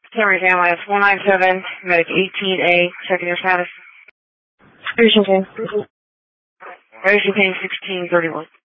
Summary family, that's 197, medic 18A, checking your status. Station 10. Registration page 1631.